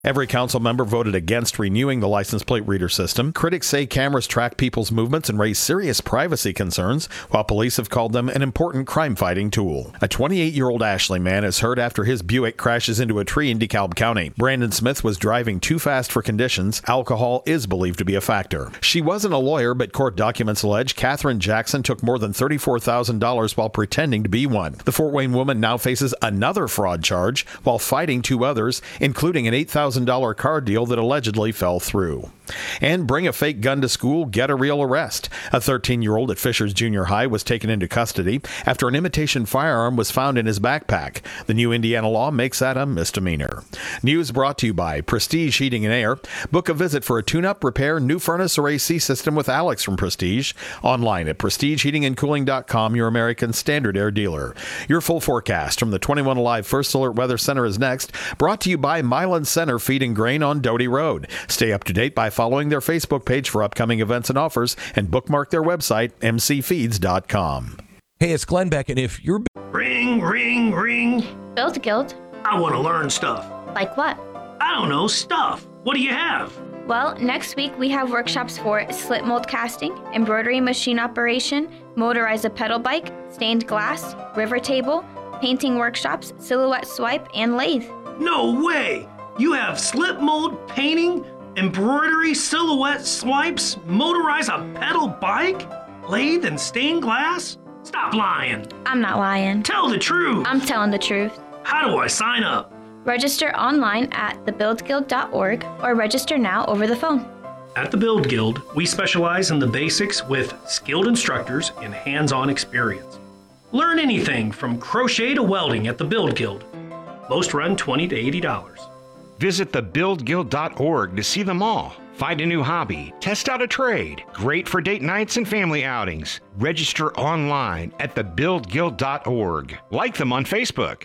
Every council member voted against renewing the license plate reader system. Critics say cameras track people's movements and raise serious privacy concerns, while police have called them an important crime-fighting tool. A 28-year-old Ashley man is hurt after his Buick crashes into a tree in DeKalb County. Brandon Smith was driving too fast for conditions. Alcohol is believed to be a factor. She wasn't a lawyer, but court documents allege Catherine Jackson took more than $34,000 while pretending to be one. The Fort Wayne woman now faces another fraud charge while fighting two others, including an $8,000 car deal that allegedly fell through. And bring a fake gun to school, get a real arrest. A 13-year-old at Fishers Junior High was taken into custody after an imitation firearm was found in his backpack. The new Indiana law makes that a misdemeanor. News brought to you by Prestige Heating and Air. Book a visit for a tune-up, repair, new furnace, or AC system with Alex from Prestige. Online at prestigeheatingandcooling.com, your American Standard Air dealer. Your full forecast from the 21 Alive First Alert Weather Center is next. Brought to you by Milan Center Feed and Grain on Doty Road. Stay up to date by following their Facebook page for upcoming events and offers, and bookmark their website, mcfeeds.com. Hey, it's Glenn Beck, and if you're... Ring, ring, ring. Build Guild. I want to learn stuff. Like what? I don't know, stuff. What do you have? Well, next week we have workshops for slip mold casting, embroidery machine operation, motorize a pedal bike, stained glass, river table, painting workshops, silhouette swipe, and lathe. No way! You have slip mold, painting, embroidery, silhouette swipes, motorize a pedal bike, lathe, and stained glass? Stop lying. I'm not lying. Tell the truth. I'm telling the truth. How do I sign up? Register online at thebuildguild.org or register now over the phone. At the Build Guild, we specialize in the basics with skilled instructors and hands-on experience. Learn anything from crochet to welding at the Build Guild. Most run $20 to $80. Visit thebuildguild.org to see them all. Find a new hobby, test out a trade. Great for date nights and family outings. Register online at thebuildguild.org. Like them on Facebook.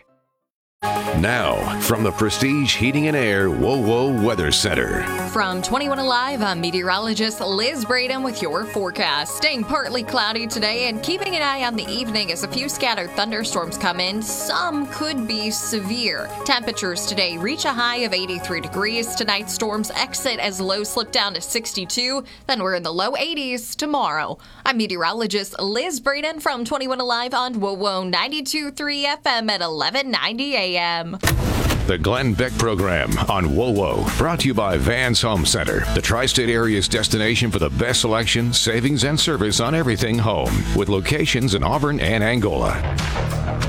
Now, from the Prestige Heating and Air WoWo Weather Center. From 21 Alive, I'm meteorologist Liz Braden with your forecast. Staying partly cloudy today and keeping an eye on the evening as a few scattered thunderstorms come in. Some could be severe. Temperatures today reach a high of 83 degrees. Tonight's storms exit as lows slip down to 62. Then we're in the low 80s tomorrow. I'm meteorologist Liz Braden from 21 Alive on WoWo 92.3 FM at 1190 AM. The Glenn Beck Program on WoWo, brought to you by Vans Home Center, the tri-state area's destination for the best selection, savings, and service on everything home, with locations in Auburn and Angola.